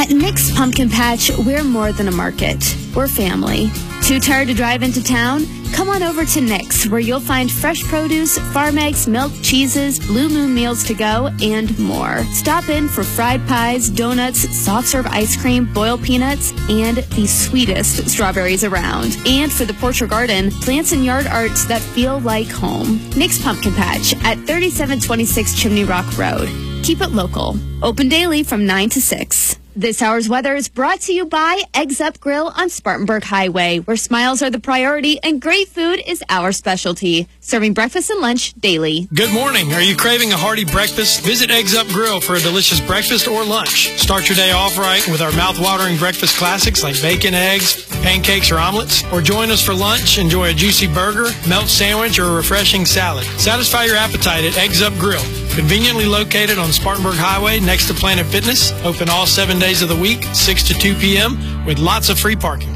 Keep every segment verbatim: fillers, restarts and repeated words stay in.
At Nick's Pumpkin Patch, we're more than a market. We're family. Too tired to drive into town? Come on over to Nick's, where you'll find fresh produce, farm eggs, milk, cheeses, Blue Moon meals to go, and more. Stop in for fried pies, donuts, soft serve ice cream, boiled peanuts, and the sweetest strawberries around. And for the porch or garden, plants and yard arts that feel like home. Nick's Pumpkin Patch at thirty-seven twenty-six Chimney Rock Road. Keep it local. Open daily from nine to six. This hour's weather is brought to you by Eggs Up Grill on Spartanburg Highway, where smiles are the priority and great food is our specialty. Serving breakfast and lunch daily. Good morning. Are you craving a hearty breakfast? Visit Eggs Up Grill for a delicious breakfast or lunch. Start your day off right with our mouth-watering breakfast classics like bacon, eggs, pancakes, or omelets. Or join us for lunch. Enjoy a juicy burger, melt sandwich, or a refreshing salad. Satisfy your appetite at Eggs Up Grill. Conveniently located on Spartanburg Highway next to Planet Fitness. Open all seven days of the week, six to two p.m. with lots of free parking.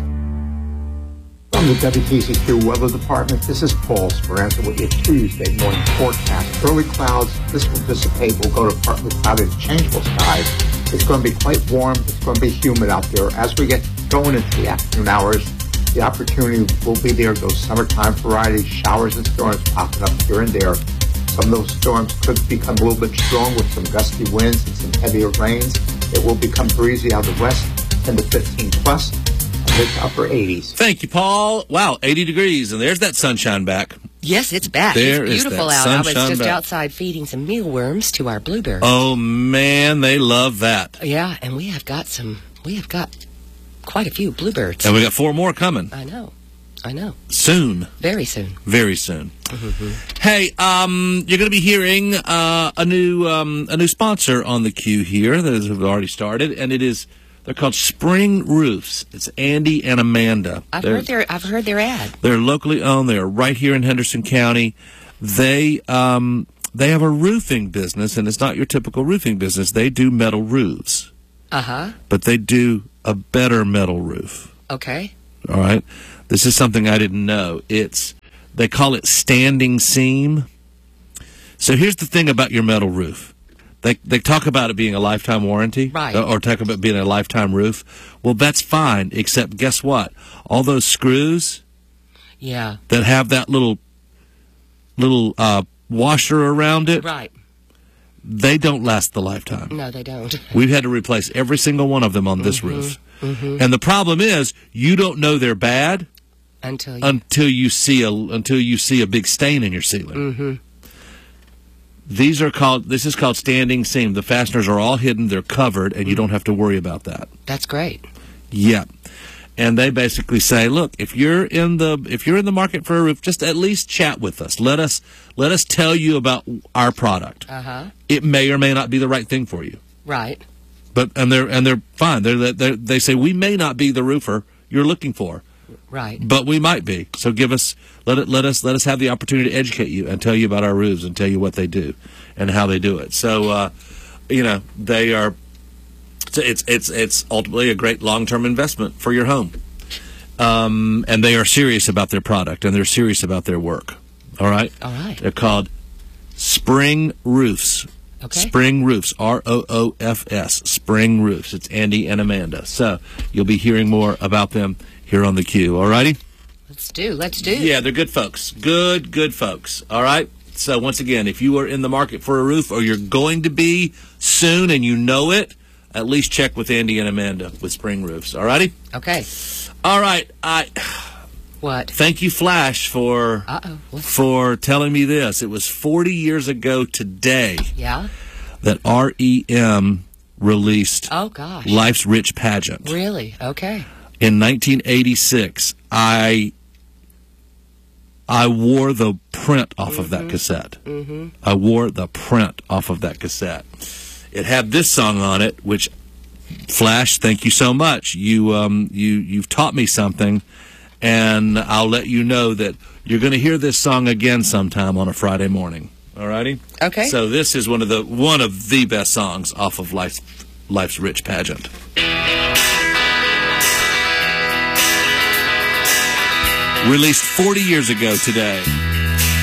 From the W T C Q Weather Department, this is Paul Speranza with your Tuesday morning forecast. Early clouds, this will dissipate. We'll go to partly clouded, changeable skies. It's going to be quite warm. It's going to be humid out there. As we get going into the afternoon hours, the opportunity will be there. Those summertime variety showers and storms popping up here and there. Some of those storms could become a little bit strong with some gusty winds and some heavier rains. It will become breezy out of the west, ten to fifteen plus, mid to upper eighties. Thank you, Paul. Wow, eighty degrees, and there's that sunshine back. Yes, it's back. There it's beautiful is that out. I was sunshine just back. outside feeding some mealworms to our bluebirds. Oh man, they love that. Yeah, and we have got some. We have got quite a few bluebirds. And we got four more coming. I know. I know. Soon. Very soon. Very soon. Mm-hmm. Hey, um, you're going to be hearing uh, a new um, a new sponsor on the queue here that has already started, and it is they're called Spring Roofs. It's Andy and Amanda. I've they're, heard their I've heard their ad. They're locally owned. They are right here in Henderson County. They um, they have a roofing business, and it's not your typical roofing business. They do metal roofs. Uh huh. But they do a better metal roof. Okay. All right. This is something I didn't know. It's they call it standing seam. So here's the thing about your metal roof. They they talk about it being a lifetime warranty, right? Or talk about it being a lifetime roof. Well, that's fine, except guess what? All those screws, yeah, that have that little little uh, washer around it, right? They don't last the lifetime. No, they don't. We've had to replace every single one of them on this mm-hmm. roof. Mm-hmm. And the problem is, you don't know they're bad until you, until you see a until you see a big stain in your ceiling. Mm-hmm. These are called. This is called standing seam. The fasteners are all hidden. They're covered, and you don't have to worry about that. That's great. Yep. And they basically say, look, if you're in the if you're in the market for a roof, just at least chat with us. Let us let us tell you about our product. Uh huh. It may or may not be the right thing for you. Right. But and they're and they're fine. They're, they're they say we may not be the roofer you're looking for, right? But we might be. So give us let it let us let us have the opportunity to educate you and tell you about our roofs and tell you what they do and how they do it. So uh, you know they are. It's it's it's ultimately a great long term investment for your home, um, and they are serious about their product and they're serious about their work. All right. All right. They're called Spring Roofs. Okay. Spring Roofs, R O O F S, Spring Roofs. It's Andy and Amanda. So you'll be hearing more about them here on the queue. All righty? Let's do. Let's do. Yeah, they're good folks. Good, good folks. All right? So once again, if you are in the market for a roof or you're going to be soon and you know it, at least check with Andy and Amanda with Spring Roofs. All righty? Okay. All right. I... What? Thank you, Flash, for Uh-oh. for telling me this. It was forty years ago today yeah. that R E M released oh, gosh. Life's Rich Pageant. Really? Okay. In nineteen eighty-six, I I wore the print off mm-hmm. of that cassette. Mm-hmm. I wore the print off of that cassette. It had this song on it, which, Flash, thank you so much. You um you you've taught me something. And I'll let you know that you're going to hear this song again sometime on a Friday morning. All righty? Okay. So this is one of the one of the best songs off of Life's, Life's Rich Pageant. Released forty years ago today.